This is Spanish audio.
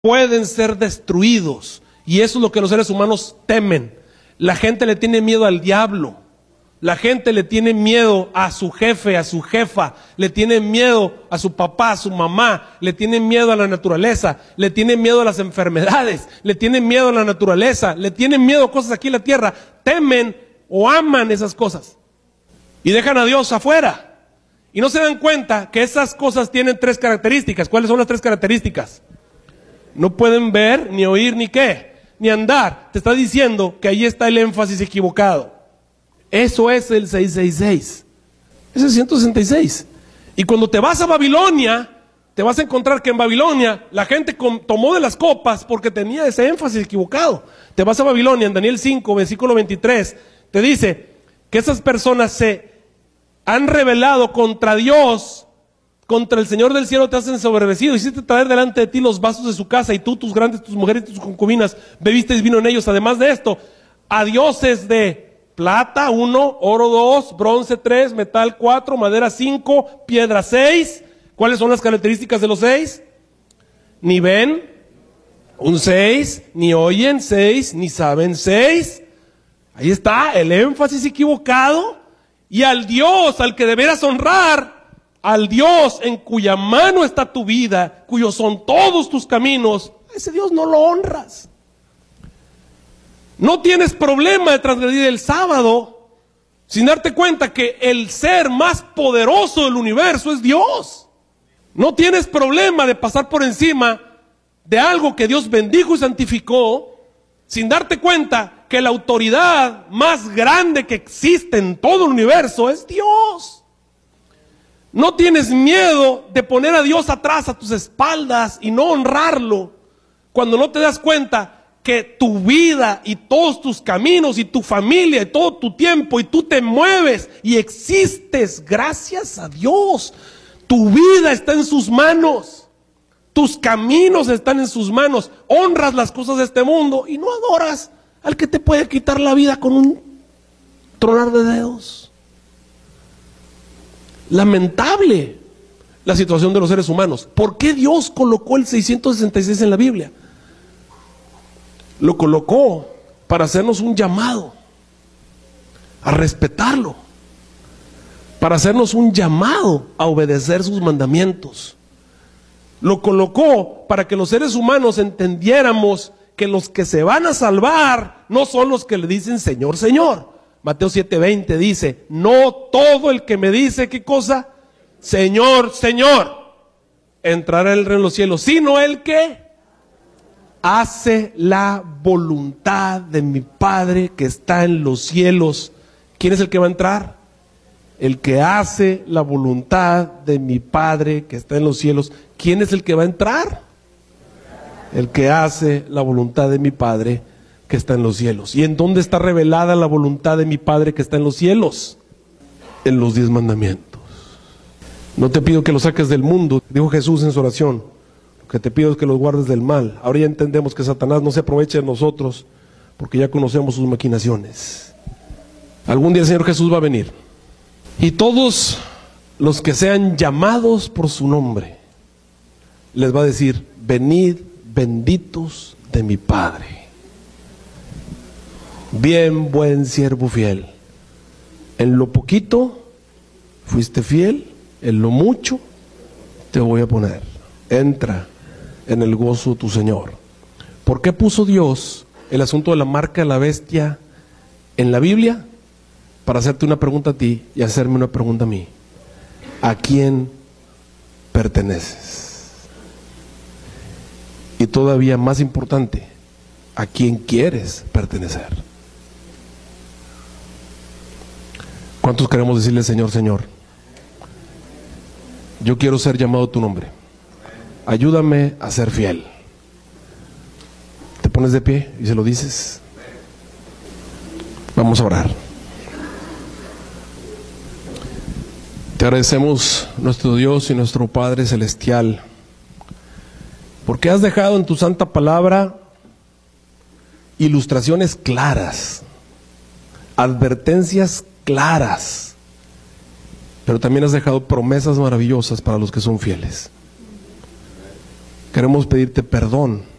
pueden ser destruidos. Y eso es lo que los seres humanos temen. La gente le tiene miedo al diablo. La gente le tiene miedo a su jefe, a su jefa. Le tiene miedo a su papá, a su mamá. Le tiene miedo a la naturaleza. Le tiene miedo a las enfermedades. Le tiene miedo a la naturaleza. Le tienen miedo a cosas aquí en la tierra. Temen o aman esas cosas. Y dejan a Dios afuera. Y no se dan cuenta que esas cosas tienen 3 características. ¿Cuáles son las 3 características? No pueden ver, ni oír, ni qué, ni andar. Te está diciendo que ahí está el énfasis equivocado. Eso es el 666. Es el 166. Y cuando te vas a Babilonia, te vas a encontrar que en Babilonia la gente tomó de las copas porque tenía ese énfasis equivocado. Te vas a Babilonia, en Daniel 5, versículo 23, te dice que esas personas se han rebelado contra Dios, contra el Señor del cielo te has ensoberbecido, hiciste traer delante de ti los vasos de su casa, y tú, tus grandes, tus mujeres y tus concubinas, bebisteis vino en ellos. Además de esto, a dioses de plata 1, oro 2, bronce 3, metal 4, madera 5, piedra 6. ¿Cuáles son las características de los 6? Ni ven, un 6, ni oyen 6, ni saben 6. Ahí está el énfasis equivocado. Y al Dios al que deberás honrar, al Dios en cuya mano está tu vida, cuyos son todos tus caminos, a ese Dios no lo honras. No tienes problema de transgredir el sábado sin darte cuenta que el ser más poderoso del universo es Dios. No tienes problema de pasar por encima de algo que Dios bendijo y santificó sin darte cuenta que la autoridad más grande que existe en todo el universo es Dios. No tienes miedo de poner a Dios atrás a tus espaldas y no honrarlo cuando no te das cuenta que tu vida y todos tus caminos y tu familia y todo tu tiempo y tú te mueves y existes gracias a Dios. Tu vida está en sus manos, tus caminos están en sus manos. Honras las cosas de este mundo y no adoras al que te puede quitar la vida con un tronar de dedos. Lamentable la situación de los seres humanos. ¿Por qué Dios colocó el 666 en la Biblia? Lo colocó para hacernos un llamado a respetarlo, para hacernos un llamado a obedecer sus mandamientos. Lo colocó para que los seres humanos entendiéramos que los que se van a salvar no son los que le dicen Señor, Señor. Mateo 7:20 dice, no todo el que me dice, ¿qué cosa? Señor, Señor, entrará en el reino de los cielos, sino el que hace la voluntad de mi Padre que está en los cielos. ¿Quién es el que va a entrar? El que hace la voluntad de mi Padre que está en los cielos. ¿Quién es el que va a entrar? El que hace la voluntad de mi Padre que está en los cielos. ¿Y en dónde está revelada la voluntad de mi Padre que está en los cielos? En los 10 mandamientos. No te pido que los saques del mundo, dijo Jesús en su oración. Lo que te pido es que los guardes del mal. Ahora ya entendemos que Satanás no se aprovecha de nosotros porque ya conocemos sus maquinaciones. Algún día el Señor Jesús va a venir. Y todos los que sean llamados por su nombre, les va a decir, venid benditos de mi Padre. Bien, buen siervo fiel. En lo poquito fuiste fiel, en lo mucho te voy a poner. Entra en el gozo de tu Señor. ¿Por qué puso Dios el asunto de la marca de la bestia en la Biblia? Para hacerte una pregunta a ti y hacerme una pregunta a mí. ¿A quién perteneces? Y todavía más importante, ¿a quién quieres pertenecer? ¿Cuántos queremos decirle, Señor, Señor, yo quiero ser llamado a tu nombre? Ayúdame a ser fiel. Te pones de pie y se lo dices. Vamos a orar. Te agradecemos, nuestro Dios y nuestro Padre Celestial, porque has dejado en tu santa palabra ilustraciones claras, advertencias claras, pero también has dejado promesas maravillosas para los que son fieles. Queremos pedirte perdón